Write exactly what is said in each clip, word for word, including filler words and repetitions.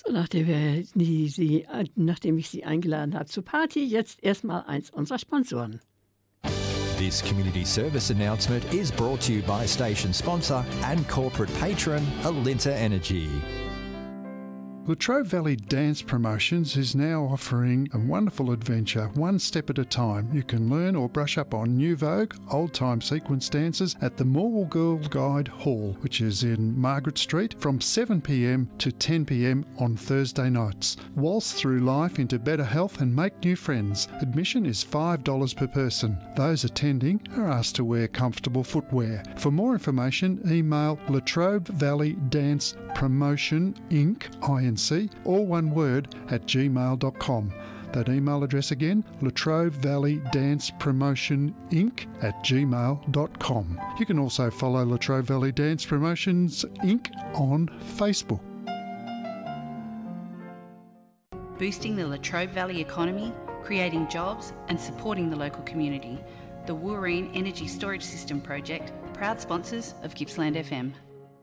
So, nachdem, wir die, sie, nachdem ich Sie eingeladen habe zur Party, jetzt erstmal eins unserer Sponsoren. This community service announcement is brought to you by station sponsor and corporate patron Alinta Energy. Latrobe Valley Dance Promotions is now offering a wonderful adventure, one step at a time. You can learn or brush up on New Vogue, old-time sequence dances at the Morwell Girl Guide Hall, which is in Margaret Street, from seven p m to ten p m on Thursday nights. Waltz through life into better health and make new friends. Admission is five dollars per person. Those attending are asked to wear comfortable footwear. For more information, email Latrobe Valley Dance Promotion Incorporated, all one word, at gmail dot com. That email address again, Latrobe Valley Dance Promotion Incorporated at gmail dot com. You can also follow Latrobe Valley Dance Promotions Incorporated on Facebook. Boosting the Latrobe Valley economy, creating jobs and supporting the local community. The Wooreen Energy Storage System Project, proud sponsors of Gippsland F M.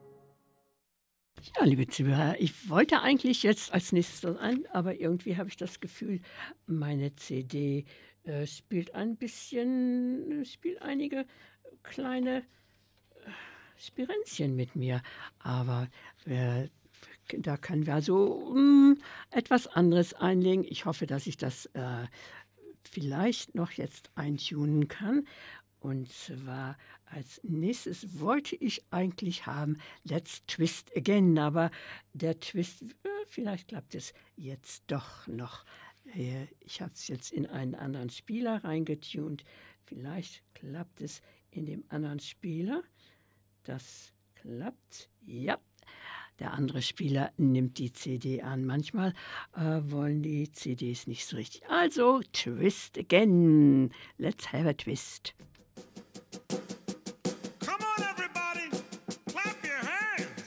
Ja, liebe Zuhörer, ich wollte eigentlich jetzt als nächstes ein, aber irgendwie habe ich das Gefühl, meine C D äh, spielt ein bisschen, spielt einige kleine äh, Spirenzchen mit mir. Aber äh, da können wir also mh, etwas anderes einlegen. Ich hoffe, dass ich das äh, vielleicht noch jetzt eintunen kann. Und zwar als nächstes wollte ich eigentlich haben Let's Twist Again, aber der Twist, äh, vielleicht klappt es jetzt doch noch. Äh, ich habe es jetzt in einen anderen Spieler reingetunt. Vielleicht klappt es in dem anderen Spieler. Das klappt, ja. Der andere Spieler nimmt die C D an. Manchmal äh, wollen die C Ds nicht so richtig. Also, Twist Again. Let's have a twist.